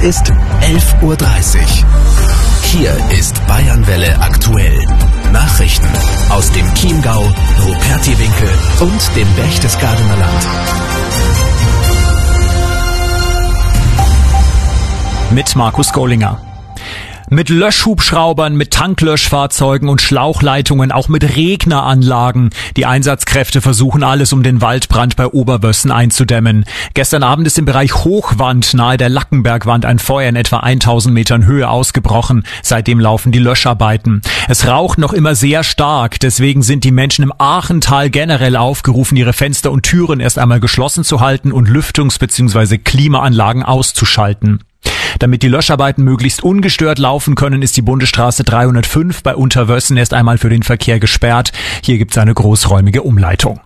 ist 11:30 Uhr. Hier ist Bayernwelle aktuell. Nachrichten aus dem Chiemgau, Rupertiwinkel und dem Berchtesgadener Land. Mit Markus Gollinger. Mit Löschhubschraubern, mit Tanklöschfahrzeugen und Schlauchleitungen, auch mit Regneranlagen. Die Einsatzkräfte versuchen alles, um den Waldbrand bei Oberwössen einzudämmen. Gestern Abend ist im Bereich Hochwand nahe der Lackenbergwand ein Feuer in etwa 1000 Metern Höhe ausgebrochen. Seitdem laufen die Löscharbeiten. Es raucht noch immer sehr stark. Deswegen sind die Menschen im Aachental generell aufgerufen, ihre Fenster und Türen erst einmal geschlossen zu halten und Lüftungs- bzw. Klimaanlagen auszuschalten. Damit die Löscharbeiten möglichst ungestört laufen können, ist die Bundesstraße 305 bei Unterwössen erst einmal für den Verkehr gesperrt. Hier gibt es eine großräumige Umleitung.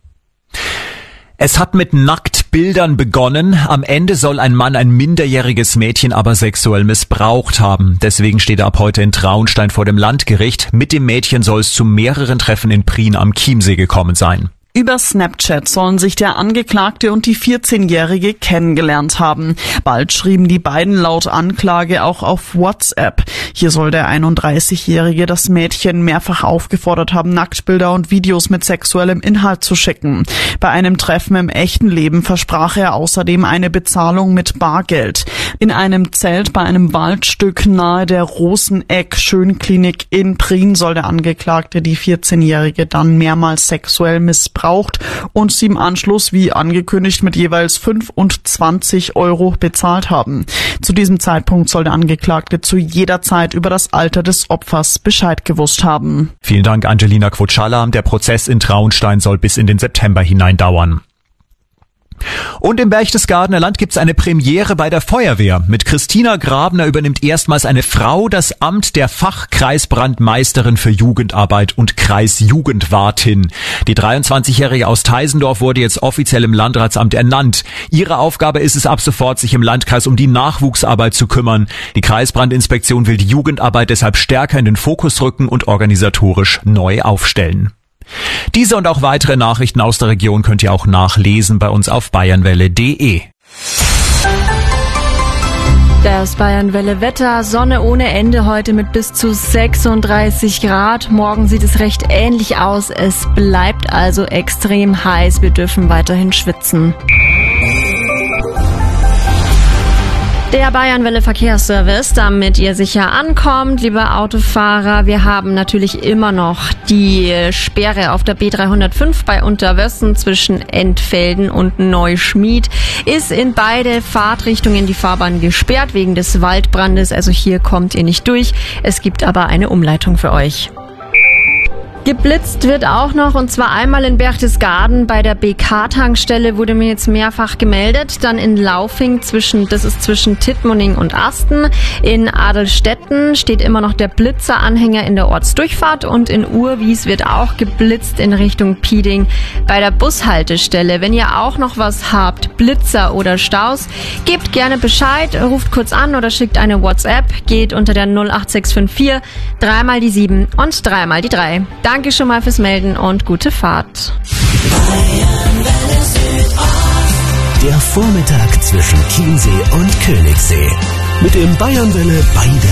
Es hat mit Nacktbildern begonnen. Am Ende soll ein Mann ein minderjähriges Mädchen aber sexuell missbraucht haben. Deswegen steht er ab heute in Traunstein vor dem Landgericht. Mit dem Mädchen soll es zu mehreren Treffen in Prien am Chiemsee gekommen sein. Über Snapchat sollen sich der Angeklagte und die 14-Jährige kennengelernt haben. Bald schrieben die beiden laut Anklage auch auf WhatsApp. Hier soll der 31-Jährige das Mädchen mehrfach aufgefordert haben, Nacktbilder und Videos mit sexuellem Inhalt zu schicken. Bei einem Treffen im echten Leben versprach er außerdem eine Bezahlung mit Bargeld. In einem Zelt bei einem Waldstück nahe der Roseneck-Schönklinik in Prien soll der Angeklagte die 14-Jährige dann mehrmals sexuell missbraucht und sie im Anschluss, wie angekündigt, mit jeweils 5 und 20 Euro bezahlt haben. Zu diesem Zeitpunkt soll der Angeklagte zu jeder Zeit über das Alter des Opfers Bescheid gewusst haben. Vielen Dank, Angelina Quotschalla. Der Prozess in Traunstein soll bis in den September hinein dauern. Und im Berchtesgadener Land gibt's eine Premiere bei der Feuerwehr. Mit Christina Grabner übernimmt erstmals eine Frau das Amt der Fachkreisbrandmeisterin für Jugendarbeit und Kreisjugendwartin. Die 23-Jährige aus Teisendorf wurde jetzt offiziell im Landratsamt ernannt. Ihre Aufgabe ist es ab sofort, sich im Landkreis um die Nachwuchsarbeit zu kümmern. Die Kreisbrandinspektion will die Jugendarbeit deshalb stärker in den Fokus rücken und organisatorisch neu aufstellen. Diese und auch weitere Nachrichten aus der Region könnt ihr auch nachlesen bei uns auf bayernwelle.de. Das Bayernwelle Wetter, Sonne ohne Ende heute mit bis zu 36 Grad. Morgen sieht es recht ähnlich aus. Es bleibt also extrem heiß. Wir dürfen weiterhin schwitzen. Der Bayernwelle Verkehrsservice, damit ihr sicher ankommt, liebe Autofahrer. Wir haben natürlich immer noch die Sperre auf der B305 bei Unterwössen zwischen Entfelden und Neuschmied. Ist in beide Fahrtrichtungen die Fahrbahn gesperrt wegen des Waldbrandes. Also hier kommt ihr nicht durch. Es gibt aber eine Umleitung für euch. Geblitzt wird auch noch, und zwar einmal in Berchtesgaden bei der BK-Tankstelle, wurde mir jetzt mehrfach gemeldet. Dann in Laufing, das ist zwischen Tittmoning und Asten. In Adelstetten steht immer noch der Blitzeranhänger in der Ortsdurchfahrt, und in Urwies wird auch geblitzt in Richtung Pieding bei der Bushaltestelle. Wenn ihr auch noch was habt, Blitzer oder Staus, gebt gerne Bescheid, ruft kurz an oder schickt eine WhatsApp, geht unter der 08654 3 mal die 7 und 3 mal die 3. Danke schon mal fürs Melden und gute Fahrt. Der Vormittag zwischen Chiemsee und Königssee. Mit dem Bayernwelle bei der